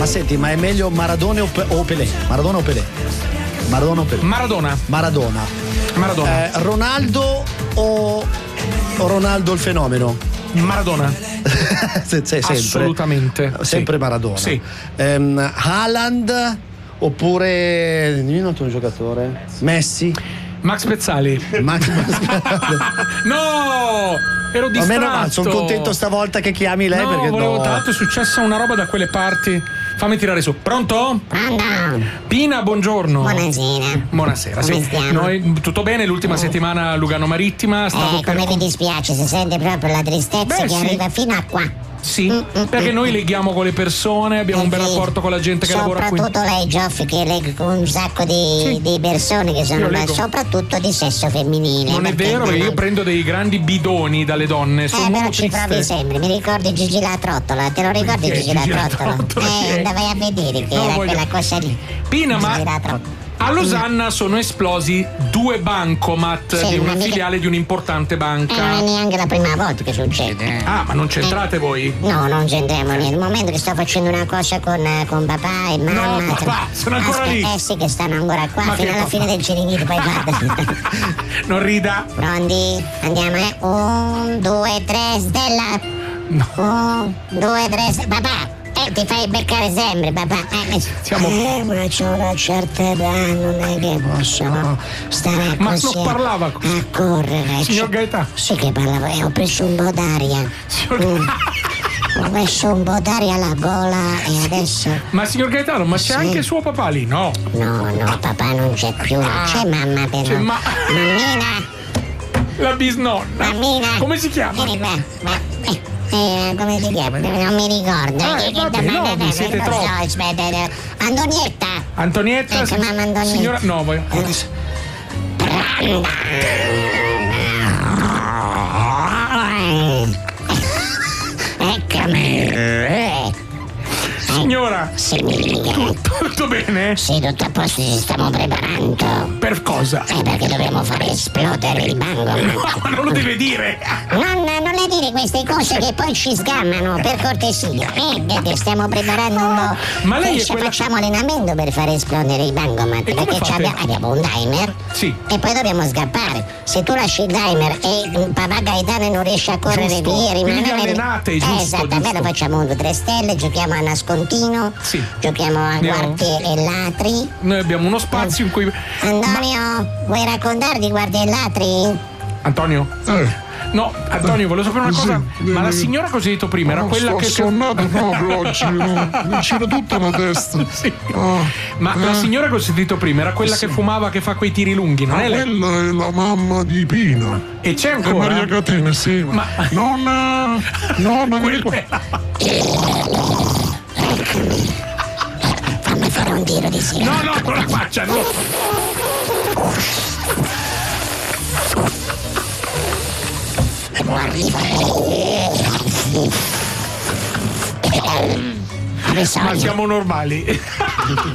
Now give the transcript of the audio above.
Ma senti, ma è meglio Maradona o Pelé? Maradona o Pelé? Maradona o Pelé? Maradona. Ronaldo o Ronaldo il fenomeno? Maradona. Sempre. Assolutamente. Sempre sì. Maradona. Sì. Haaland oppure dimmi un altro giocatore? Messi? Max Pezzali. No! Ero distratto. Sono contento stavolta che chiami lei, perché volevo tanto, è successa una roba da quelle parti. Fammi tirare su. Pronto? Pina, buongiorno. Buonasera. Sì. Noi tutto bene? L'ultima settimana a Lugano Marittima. Come vi dispiace, si sente proprio la tristezza che arriva fino a qua. Sì, perché noi leghiamo con le persone, abbiamo un bel rapporto con la gente che lavora qui. Soprattutto lei, Gioffi, che legge con un sacco di persone che sono, ma soprattutto di sesso femminile. Non è vero, perché io prendo dei grandi bidoni dalle donne. Però ci provi sempre, mi ricordi Gigi la Trottola? Te lo ricordi Gigi la Trottola? Andavai a vedere che era quella cosa lì. Pina, ma a Losanna sono esplosi 2 bancomat di una filiale di un'importante banca. Non è neanche la prima volta che succede. Ah, ma non c'entrate voi? No, non c'entriamo niente. Nel momento che sto facendo una cosa con papà e mamma. No, papà, sono ancora lì. Sì, che stanno ancora qua fino alla fine del ciringhito, poi guarda. Non rida. Pronti? Andiamo, 1, 2, 3, stella. No. 1, 2, 3, papà. Ti fai beccare sempre, papà. Ma c'ho una certa età, non è che posso stare ma così non parlava così. A correre. Signor Gaetano? Sì che parlavo, ho preso un po' d'aria. Ho messo un po' d'aria alla gola e adesso. Ma signor Gaetano, ma c'è anche suo papà lì, no? No, papà non c'è più. C'è mamma però. C'è Mammina. La bisnonna. Mammina. Come si chiama? Come si chiama? Non mi ricordo. Siete troppi. Aspetta. Antonietta. Antonietta? Ecco, mamma Antonietta. Signora, no, voglio. Eccomi. Signora. Sì, tutto bene? Sì, tutto a posto, ci stiamo preparando. Per cosa? Perché dobbiamo fare esplodere il bancomat. No, non lo deve dire. Non le dire queste cose che poi ci sgammano, per cortesia. Che stiamo preparando un po'. Ma lei facciamo allenamento per fare esplodere il bancomat. Perché abbiamo un timer. Sì. E poi dobbiamo scappare. Se tu lasci il timer e papà Gaetano non riesce a correre via, rimane. Allenate, giusto. Esattamente, facciamo 1, 2, 3 stelle, giochiamo a nascontino. Sì. Giochiamo a guardie e latri. Noi abbiamo uno spazio in cui. Antonio, vuoi raccontare di guardie e latri? Antonio? No, Antonio, volevo sapere una cosa. Ma la signora che ho detto prima era quella che. Sonnato proprio oggi, mi c'era tutta la testa. Sì. Ma la signora che ho sentito prima era quella che fumava, che fa quei tiri lunghi, non è lei? Quella è la mamma di Pina. E c'è ancora? Maria Catena, sì. Ma nonna, mi ricordo. Fammi fare un tiro di sigaretta. No, non la faccia, no. Ma siamo normali.